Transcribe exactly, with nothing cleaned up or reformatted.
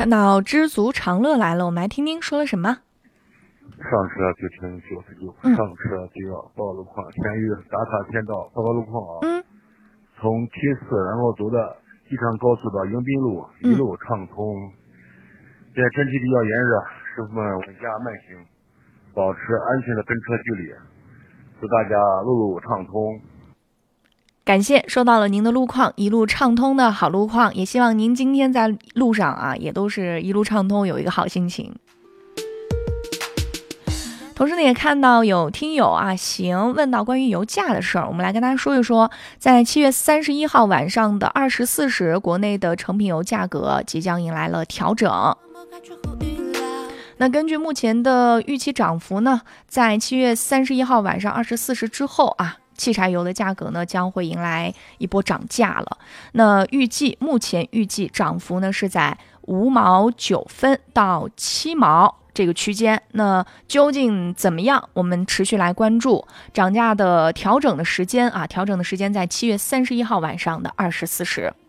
看到知足常乐来了，我们来听听说了什么。 上车就听九十九，上车就要报路况，先于打卡签到报告路况啊。 嗯， 从 T 四然后走的机场高速到迎宾路，一路畅通。现在天气比较炎热，师傅们稳驾慢行，保持安全的跟车距离，祝大家路路畅通。 感谢，收到了您的路况，一路畅通的好路况，也希望您今天在路上啊，也都是一路畅通，有一个好心情。同时呢，也看到有听友啊行问到关于油价的事儿，我们来跟大家说一说，在七月三十一号晚上的二十四时，国内的成品油价格即将迎来了调整。那根据目前的预期涨幅呢，在七月三十一号晚上二十四时之后啊，汽柴油的价格呢将会迎来一波涨价了。那预计目前预计涨幅呢是在五毛九分到七毛这个区间。那究竟怎么样？我们持续来关注涨价的调整的时间啊，调整的时间在七月三十一号晚上的二十四时。